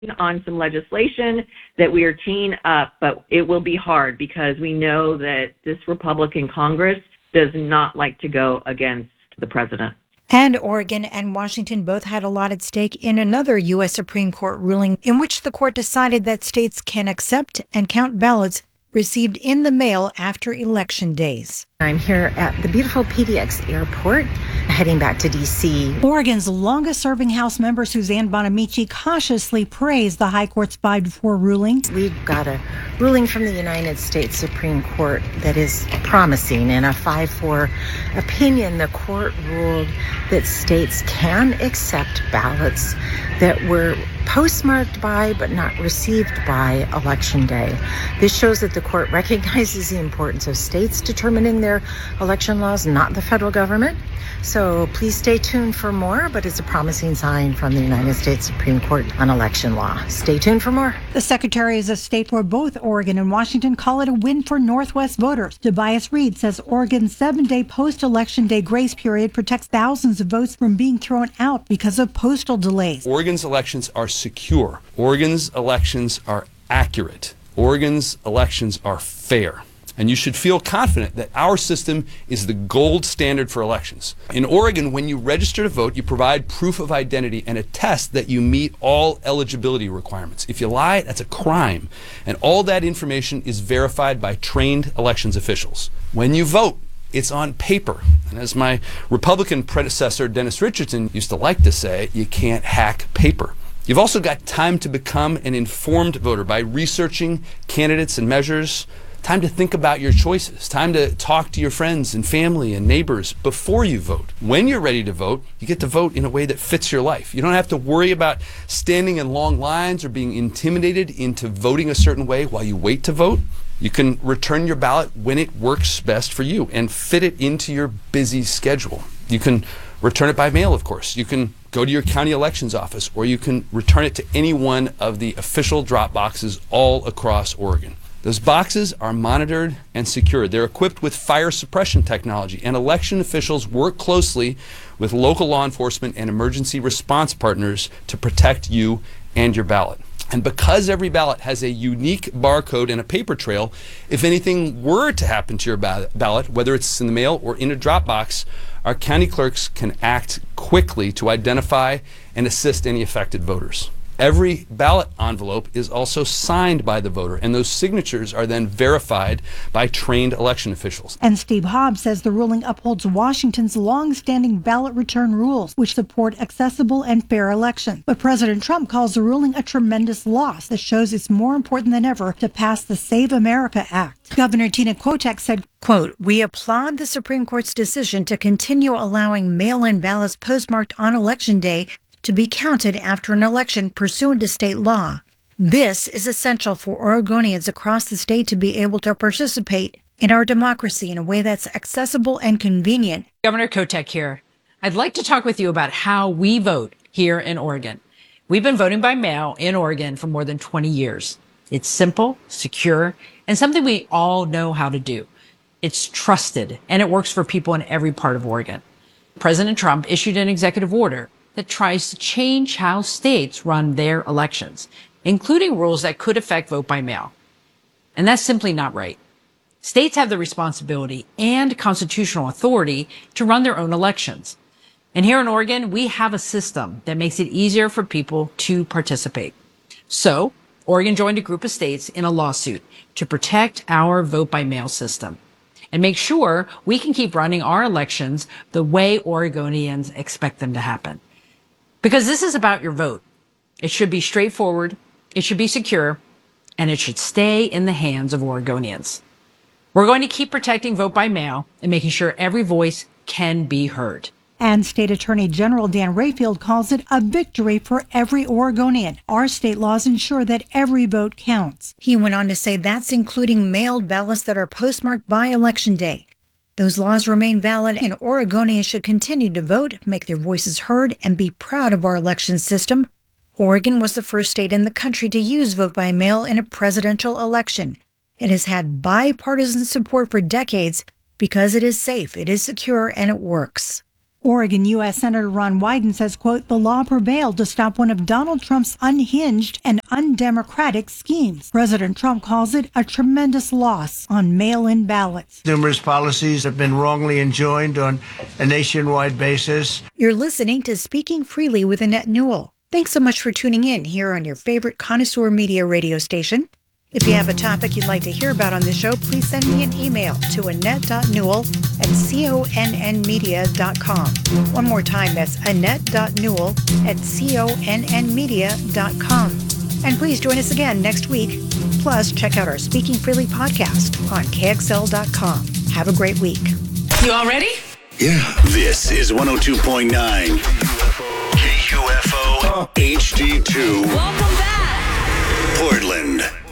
on some legislation that we are teeing up, but it will be hard because we know that this Republican Congress does not like to go against the president. And Oregon and Washington both had a lot at stake in another U.S. Supreme Court ruling in which the court decided that states can accept and count ballots received in the mail after election days. I'm here at the beautiful PDX airport, heading back to D.C. Oregon's longest-serving House member Suzanne Bonamici cautiously praised the High Court's 5-4 ruling. We've got a ruling from the United States Supreme Court that is promising. In a 5-4 opinion, the court ruled that states can accept ballots that were postmarked by but not received by Election Day. This shows that the court recognizes the importance of states determining their election laws, not the federal government. So please stay tuned for more, but it's a promising sign from the United States Supreme Court on election law. Stay tuned for more. The Secretaries of State for both Oregon and Washington call it a win for Northwest voters. Tobias Reed says Oregon's 7-day post-election day grace period protects thousands of votes from being thrown out because of postal delays. Oregon's elections are secure. Oregon's elections are accurate. Oregon's elections are fair. And you should feel confident that our system is the gold standard for elections. In Oregon, when you register to vote, you provide proof of identity and attest that you meet all eligibility requirements. If you lie, that's a crime. And all that information is verified by trained elections officials. When you vote, it's on paper. And as my Republican predecessor, Dennis Richardson, used to like to say, you can't hack paper. You've also got time to become an informed voter by researching candidates and measures. Time to think about your choices. Time to talk to your friends and family and neighbors before you vote. When you're ready to vote, you get to vote in a way that fits your life. You don't have to worry about standing in long lines or being intimidated into voting a certain way while you wait to vote. You can return your ballot when it works best for you and fit it into your busy schedule. You can return it by mail, of course. You can go to your county elections office, or you can return it to any one of the official drop boxes all across Oregon. Those boxes are monitored and secured. They're equipped with fire suppression technology, and election officials work closely with local law enforcement and emergency response partners to protect you and your ballot. And because every ballot has a unique barcode and a paper trail, if anything were to happen to your ballot, whether it's in the mail or in a drop box, our county clerks can act quickly to identify and assist any affected voters. Every ballot envelope is also signed by the voter, and those signatures are then verified by trained election officials. And Steve Hobbs says the ruling upholds Washington's long-standing ballot return rules, which support accessible and fair elections. But President Trump calls the ruling a tremendous loss that shows it's more important than ever to pass the Save America Act. Governor Tina Kotek said, quote, "We applaud the Supreme Court's decision to continue allowing mail-in ballots postmarked on Election Day to be counted after an election pursuant to state law. This is essential for Oregonians across the state to be able to participate in our democracy in a way that's accessible and convenient." Governor Kotek here. I'd like to talk with you about how we vote here in Oregon. We've been voting by mail in Oregon for more than 20 years. It's simple, secure, and something we all know how to do. It's trusted, and it works for people in every part of Oregon. President Trump issued an executive order that tries to change how states run their elections, including rules that could affect vote by mail. And that's simply not right. States have the responsibility and constitutional authority to run their own elections. And here in Oregon, we have a system that makes it easier for people to participate. So, Oregon joined a group of states in a lawsuit to protect our vote by mail system and make sure we can keep running our elections the way Oregonians expect them to happen. Because this is about your vote. It should be straightforward, it should be secure, and it should stay in the hands of Oregonians. We're going to keep protecting vote by mail and making sure every voice can be heard. And State Attorney General Dan Rayfield calls it a victory for every Oregonian. Our state laws ensure that every vote counts. He went on to say that's including mailed ballots that are postmarked by Election Day. Those laws remain valid, and Oregonians should continue to vote, make their voices heard, and be proud of our election system. Oregon was the first state in the country to use vote by mail in a presidential election. It has had bipartisan support for decades because it is safe, it is secure, and it works. Oregon U.S. Senator Ron Wyden says, quote, the law prevailed to stop one of Donald Trump's unhinged and undemocratic schemes. President Trump calls it a tremendous loss on mail-in ballots. Numerous policies have been wrongly enjoined on a nationwide basis. You're listening to Speaking Freely with Annette Newell. Thanks so much for tuning in here on your favorite Connoisseur Media radio station. If you have a topic you'd like to hear about on the show, please send me an email to annette.newell@connmedia.com. One more time, that's annette.newell@connmedia.com. And please join us again next week. Plus, check out our Speaking Freely podcast on KXL.com. Have a great week. You all ready? Yeah. This is 102.9 KUFO HD2. Welcome back. Portland.